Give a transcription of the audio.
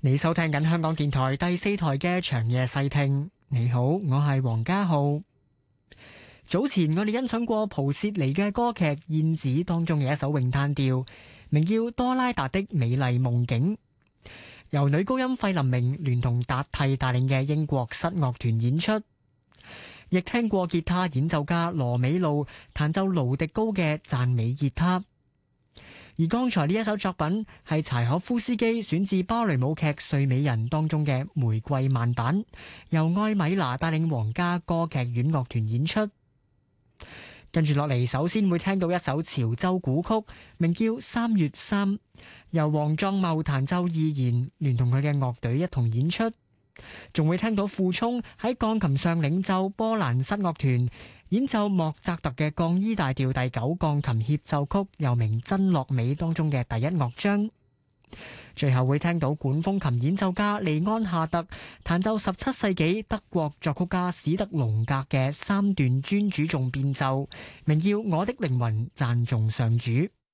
你收聽緊香港電台第四台嘅長夜細聽。你好，我係黃家浩。早前我哋欣賞過蒲切尼嘅歌劇《燕子》當中嘅一首詠嘆調，名叫《多拉達的美麗夢境》，由女高音費琳明聯同達替帶領嘅英國室樂團演出。亦聽過吉他演奏家羅美露彈奏盧迪高嘅讚美吉他。而剛才呢一首作品係柴可夫斯基選自芭蕾舞劇《睡美人》當中嘅玫瑰慢板，由愛米娜帶領皇家歌劇院樂團演出。跟住落嚟，首先會聽到一首潮州古曲，名叫《三月三》，由黃壯茂彈奏二弦，聯同佢嘅樂隊一同演出。仲會聽到傅聰喺鋼琴上領奏波蘭室樂團演奏莫扎特嘅降 E 大調第9鋼琴協奏曲，又名《真樂美》當中嘅第一樂章。最後會聽到管風琴演奏家利安夏特彈奏17世紀德國作曲家史特龍格嘅3段專主頌變奏，名叫《我的靈魂讚頌上主》。